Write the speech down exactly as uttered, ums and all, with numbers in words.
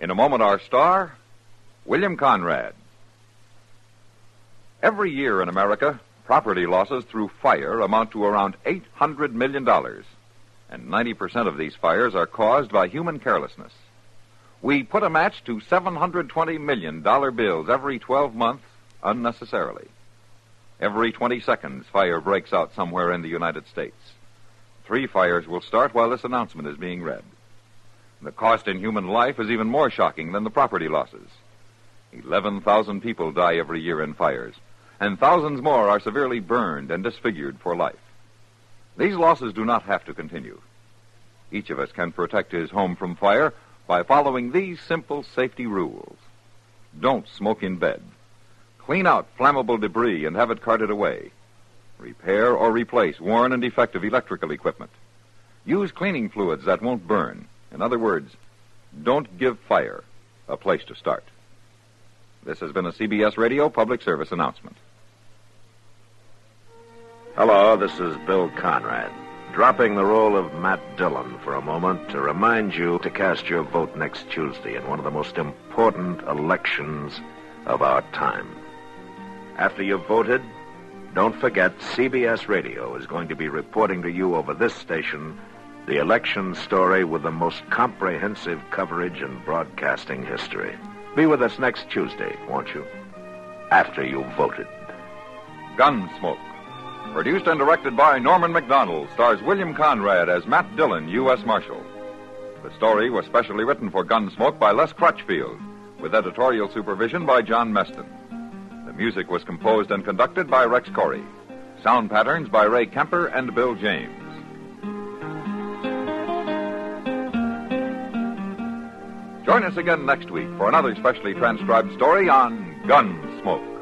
In a moment, our star, William Conrad. Every year in America, property losses through fire amount to around eight hundred million dollars, and ninety percent of these fires are caused by human carelessness. We put a match to seven hundred twenty million dollars bills every twelve months unnecessarily. Every twenty seconds, fire breaks out somewhere in the United States. Three fires will start while this announcement is being read. The cost in human life is even more shocking than the property losses. eleven thousand people die every year in fires, and thousands more are severely burned and disfigured for life. These losses do not have to continue. Each of us can protect his home from fire by following these simple safety rules. Don't smoke in bed. Clean out flammable debris and have it carted away. Repair or replace worn and defective electrical equipment. Use cleaning fluids that won't burn. In other words, don't give fire a place to start. This has been a C B S Radio Public Service announcement. Hello, this is Bill Conrad, dropping the role of Matt Dillon for a moment to remind you to cast your vote next Tuesday in one of the most important elections of our time. After you've voted, don't forget C B S Radio is going to be reporting to you over this station the election story with the most comprehensive coverage in broadcasting history. Be with us next Tuesday, won't you? After you've voted. Gunsmoke. Produced and directed by Norman Macdonald, stars William Conrad as Matt Dillon, U S Marshal. The story was specially written for Gunsmoke by Les Crutchfield, with editorial supervision by John Meston. The music was composed and conducted by Rex Corey. Sound patterns by Ray Kemper and Bill James. Join us again next week for another specially transcribed story on Gunsmoke.